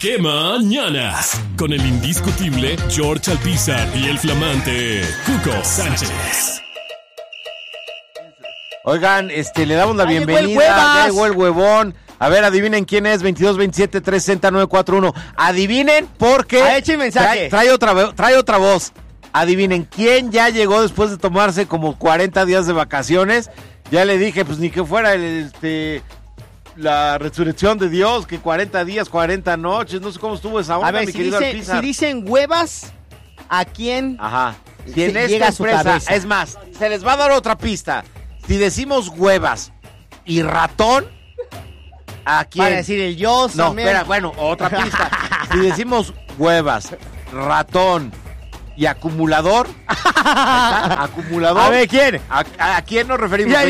¡Qué mañanas! Con el indiscutible George Alpizar y el flamante Cuco Sánchez. Oigan, le damos la bienvenida. Ya llegó el huevón. A ver, adivinen quién es, 2227-360-941. Adivinen porque eche mensaje. Trae otra voz. Adivinen quién ya llegó después de tomarse como 40 días de vacaciones. Ya le dije, pues ni que fuera la resurrección de Dios, que 40 días, 40 noches. No sé cómo estuvo esa onda, a ver, mi querido Alpizar. si dicen huevas, ¿a quién? Ajá. Si en esta llega a su empresa, cabeza? es más, se les va a dar otra pista. Si decimos huevas y ratón, ¿a quién? Para decir el yo, No, espera, bueno, otra pista. Si decimos huevas, ratón y acumulador, acumulador. A ver, ¿quién? ¿A quién nos referimos? Ya,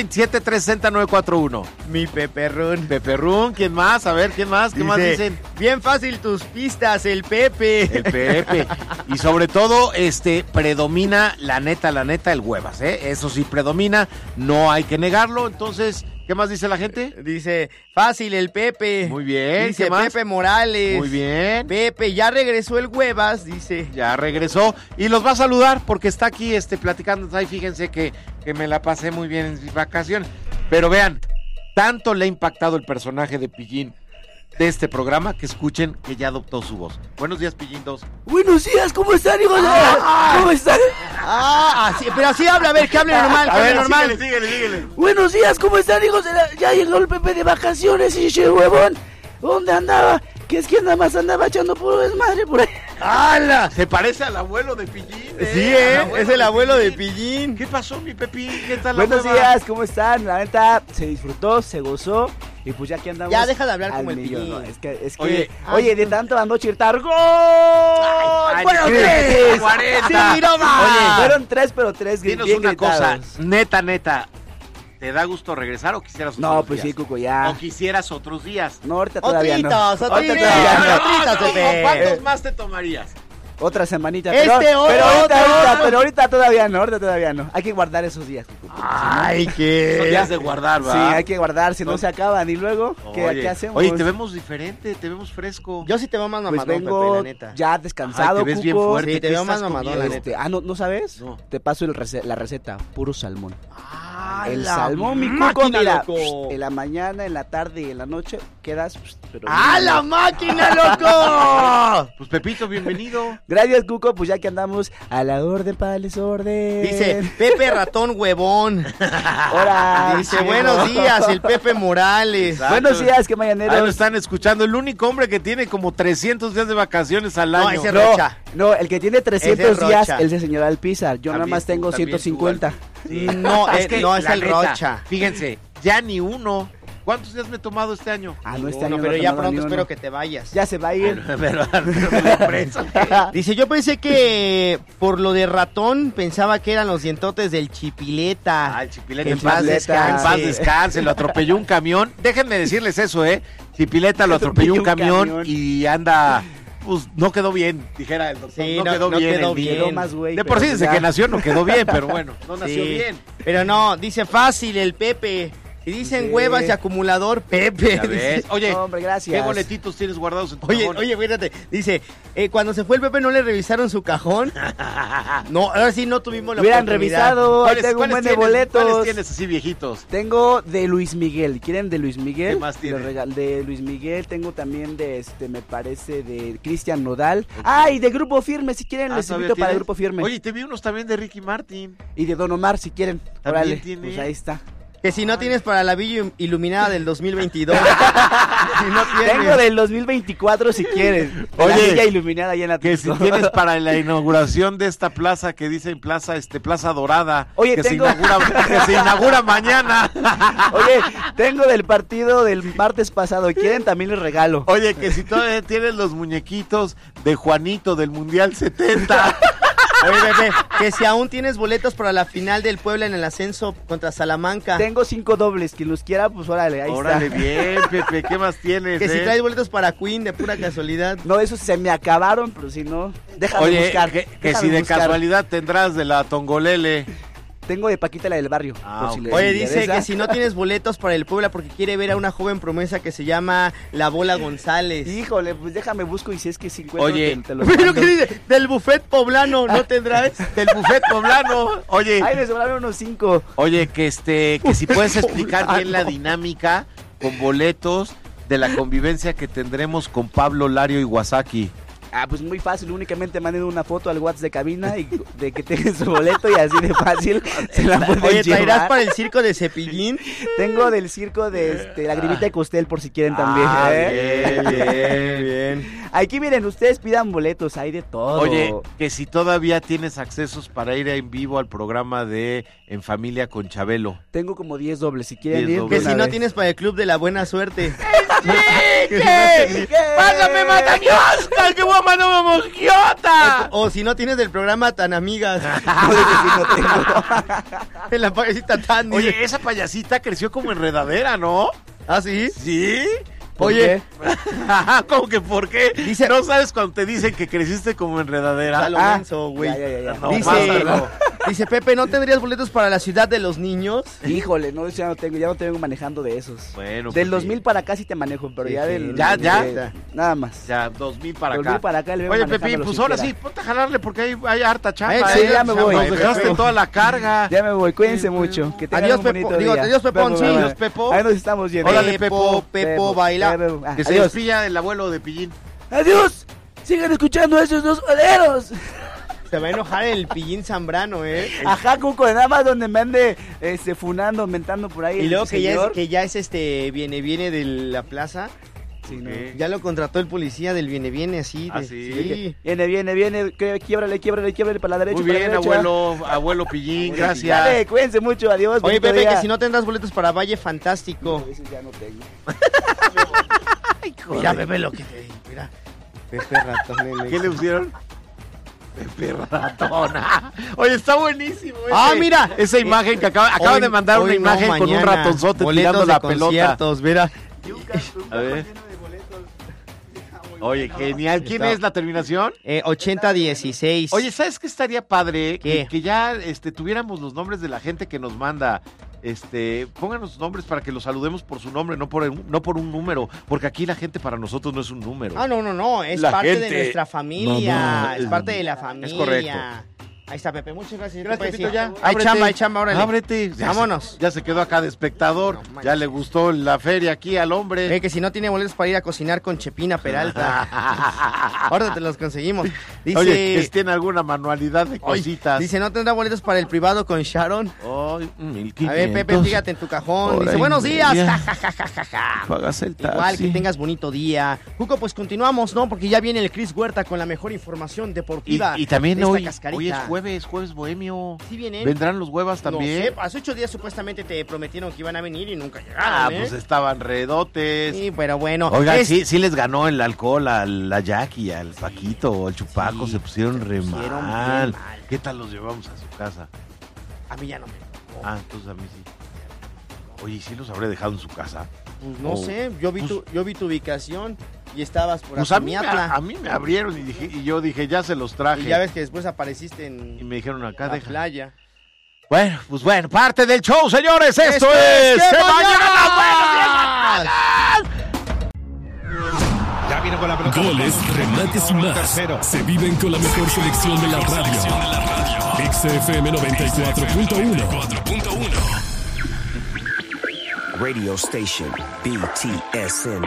2227-360-941. Mi Peperrún. Peperrún, ¿quién más? A ver, ¿quién más? ¿Qué más dicen? Bien fácil tus pistas, el Pepe. El Pepe. Y sobre todo, predomina la neta, el huevas, ¿eh? Eso sí predomina, no hay que negarlo. Entonces, ¿qué más dice la gente? Dice, fácil, el Pepe. Muy bien. Dice ¿qué más? Pepe Morales. Muy bien. Pepe, ya regresó el huevas, dice. Ya regresó y los va a saludar porque está aquí platicando. Ay, fíjense que me la pasé muy bien en mis vacaciones. Pero vean, tanto le ha impactado el personaje de Pillín de este programa que escuchen que ya adoptó su voz. Buenos días, Pillín 2. Buenos días, ¿cómo están, hijos? ¿Cómo están? Así, pero así habla, a ver, que hable normal, que hable normal. Síguele. Buenos días, ¿cómo están, hijos? Ya llegó el Pepe de vacaciones y che huevón. ¿Dónde andaba? Que es que nada más andaba echando puro desmadre por ahí. ¡Hala! Se parece al abuelo de Pillín. Sí, es el abuelo de Pillín. ¿Qué pasó, mi Pepín? ¿Qué tal la Buenos hueva? días, ¿cómo están? La neta, se disfrutó, se gozó. Y pues ya aquí andamos. Ya deja de hablar como el millón, Pillín. ¿no? Es que Oye, de tanto ando chirtar. ¡Gol! ¡Fueron 3! 40! ¡Sí, no más! Oye, fueron 3, pero 3 bien Dinos una gritados. cosa, neta. ¿Te da gusto regresar o quisieras otros días? No, pues sí, Cuco, ya. ¿O quisieras otros días? No, ahorita todavía no. Otritos, Ahorita todavía no. Pepe. ¿Cuántos más te tomarías? Otra semanita. Otro. Pero ahorita todavía no, Hay que guardar esos días, Cuco. Ay, Son qué. días de guardar, ¿va? Sí, hay que guardar, si no se acaban. Y luego, ¿qué hacemos? Oye, te vemos diferente, te vemos fresco. Yo sí te veo más Pues mamadón, vengo Pepe, la neta. ya descansado, Ay, te ves bien Cuco. fuerte. Sí, te ¿Qué veo más estás mamadón, la comiendo? neta. ¿No sabes? No. Te paso la receta, puro salmón. El la salmón, mi Cuco, máquina, mira, loco. en la mañana, en la tarde y en la noche quedas, pero ¡Ah, bien. la máquina, loco! Pues Pepito, bienvenido. Gracias, Cuco, pues ya que andamos a la orden para el desorden. Dice, Pepe Ratón Huevón. Hola. Dice, buenos días, el Pepe Morales. Exacto. Buenos días, qué Ahí lo mañaneros. están escuchando, el único hombre que tiene como 300 días de vacaciones al año. No, ese Rocha. No, el que tiene 300 Ese es días, Rocha. el de señor Alpizar. Yo nada También más tú, tengo también tú, 150. Sí. No, es la el neta, Rocha. Fíjense, ya ni uno. ¿Cuántos días me he tomado este año? Ah, no, este Uno, año pero no he ya tomado pronto ni uno. espero que te vayas. Ya se va a ir. Pero de la empresa. Dice, yo pensé que por lo de ratón pensaba que eran los dientotes del Chipileta. Ay, Chipileta, Que en paz Chipileta. descanse, lo atropelló un camión. Déjenme decirles eso, Chipileta lo atropelló un camión y anda, pues no quedó bien, dijera el doctor. Sí, no quedó bien. quedó el bien. niño. Quedó más güey. De por sí, pero desde ya. que nació no quedó bien, pero bueno, no nació Sí. bien. Pero no, dice fácil el Pepe. Si dicen Sí. huevas y acumulador, Pepe. Ya ves. Oye, Hombre, gracias. ¿qué boletitos tienes guardados en tu Oye, cajón? fíjate, dice, cuando se fue el Pepe no le revisaron su cajón. No, ahora sí no tuvimos la Hubieran oportunidad. revisado, ahí tengo un buen de boletos. ¿Cuáles tienes así viejitos? Tengo de Luis Miguel. ¿Quieren de Luis Miguel? ¿Qué más tiene? De Luis Miguel. Tengo también de me parece, de Cristian Nodal. Ah, y de Grupo Firme, si quieren, les ¿todavía invito para el tienes? Grupo Firme. Oye, te vi unos también de Ricky Martin. Y de Don Omar, si quieren. También Órale, tiene. pues ahí está. Que si no tienes para la Villa Iluminada del 2022. Si no tienes. Tengo del 2024 si quieren. Oye, La Villa iluminada ya en la Que si tienes para la inauguración de esta plaza que dicen Plaza Dorada, Oye, que, tengo- que se inaugura mañana. Oye, tengo del partido del martes pasado. ¿Quieren? También les regalo. Oye, que si todavía tienes los muñequitos de Juanito del Mundial 70. Oye, Pepe, que si aún tienes boletos para la final del Puebla en el ascenso contra Salamanca. Tengo 5 dobles. Quien los quiera, pues órale, ahí Órale, está. bien, Pepe, ¿qué más tienes? Que si traes boletos para Queen de pura casualidad. No, esos se me acabaron, pero si no, déjame Oye, buscar. que déjame si de buscar. casualidad tendrás de la Tongolele. Tengo de Paquita la del barrio. Ah, por si le Oye, dice interesa. que si no tienes boletos para el Puebla porque quiere ver a una joven promesa que se llama La Bola González. Híjole, pues déjame busco y si es que si encuentro Oye, te los ¿Pero mando. qué dice? Del buffet poblano, ¿no tendrás? Del buffet poblano. Oye, Ay, me sobraron unos 5. oye, que si puedes explicar bien la dinámica con boletos de la convivencia que tendremos con Pablo, Lario y Wasaki. Ah, pues muy fácil, únicamente manden una foto al WhatsApp de cabina y de que tengan su boleto y así de fácil se la pueden Oye, ¿traerás llevar. para el circo de Cepillín? Tengo del circo de la Grimita de Costel por si quieren también. Ah, bien. Aquí miren, ustedes pidan boletos, hay de todo. Oye, que si todavía tienes accesos para ir en vivo al programa de En Familia con Chabelo. Tengo como 10 dobles, si quieren 10 ir. dobles. Que si no tienes para el club de la buena suerte. ¡Pásame, Matamiosca! ¡Que voy a mandar una mosquiota! O si no tienes del programa Tan Amigas. No, En la payasita Tan. Oye, esa payasita creció como enredadera, ¿no? ¿Ah, sí? ¿Sí? ¿Por Oye, ¿Cómo que por qué? Dice- ¿No sabes cuando te dicen que creciste como enredadera? a lo menso, güey. Ya. No, Dice, pásalo. dice Pepe, ¿no tendrías boletos para la ciudad de los niños? Híjole, no, ya no tengo manejando de esos. Bueno, Del pues 2000 para acá sí te manejo, pero Sí, ya sí, del... ya. nada más. Ya, 2000 para 2000 acá. para acá le vengo Oye, manejando Pepín, lo pues que ahora quiera. sí, ponte a jalarle porque hay harta chamba. Sí, ¿eh? ya me voy. Nos dejaste Pepe. toda la carga. Ya me voy, cuídense mucho. Que tengan Adiós, un bonito Pepo. Digo, día. adiós, Pepón, sí. Adiós, Pepo. Ahí nos estamos yendo. Órale, Pepo. Pepo, baila. Ah, Que se adiós. despilla el abuelo de Pillín. Adiós. Sigan escuchando a esos dos boleros. Se va a enojar el Pillín Zambrano, ¿eh? Ajá, Cuco, nada más donde me ande funando, mentando por ahí. Y el luego que señor. ya es viene de la plaza. Sí, no. Ya lo contrató el policía del viene así. ¿Ah, de- sí? Viene, quiebrale para la derecha. Muy para la bien, derecha. abuelo Pillín, Dale, gracias. cuídense mucho, adiós. Oye, bonito Pepe, día. que si no tendrás boletos para Valle Fantástico. Ese ya no tengo. Mira, Pepe, lo que te digo, mira. Pepe Ratón. ¿Qué le pusieron? Pepe Ratona. Oye, está buenísimo. Ah, mira. Esa imagen que acaban Hoy- de mandar una hoy no, imagen con un mañana. ratonzote Boletos tirando de la pelota. conciertos, mira. A ver. Oye, genial. ¿Quién Está- es la terminación? 80-16. Oye, ¿sabes qué estaría padre? ¿Qué? Que ya tuviéramos los nombres de la gente que nos manda. Pónganos sus nombres para que los saludemos por su nombre, no por un número, porque aquí la gente para nosotros no es un número. Ah, no, es La parte gente- de nuestra familia, Mamá, es parte de la familia. es correcto. Ahí está, Pepe, muchas gracias. Gracias, Pues, Pepito, sí. ya. Hay Ábrete. chamba, órale. Ábrete. Vámonos. Ya se quedó acá de espectador. No manches. Ya le gustó la feria aquí al hombre. Que si no tiene boletos para ir a cocinar con Chepina Peralta. Ahora te los conseguimos. Dice, Oye, que tiene alguna manualidad de Oye, cositas. dice, ¿no tendrá boletos para el privado con Sharon? Ay, 1500. A ver, Pepe, fíjate en tu cajón. Hora Dice, y buenos días. media. Ja, ja, ja, ja, ja. Pagas el taxi. Igual, que tengas bonito día. Cuco, pues continuamos, ¿no? Porque ya viene el Chris Huerta con la mejor información deportiva. Y también de esta hoy cascarita. es jueves bohemio. ¿Sí vienen? ¿Vendrán los huevas también? No sé, hace 8 días supuestamente te prometieron que iban a venir y nunca llegaron, Ah, ¿eh? pues estaban redotes. Sí, pero bueno. Oigan, es- sí les ganó el alcohol a la Jackie, al Paquito, al Chupaco, Sí, se pusieron re pusieron bien mal. mal. ¿Qué tal los llevamos a su casa? A mí ya no me tocó. Ah, entonces a mí sí. Oye, ¿y sí los habré dejado en su casa? Pues no Oh, sé, yo vi tu ubicación y estabas por Pues a mí, Atamiatla. a mí me abrieron y yo dije, ya se los traje. Y ya ves que después apareciste Y en me dijeron acá, la deja. playa. Bueno, pues bueno, parte del show, señores. Esto ¡Esto es es ¡Que ¡Que mañana! Ya viene con la pelota. Goles, remates y más. Tercero. Se viven con la mejor selección de la radio. XFM 94.1. Radio station BTSN.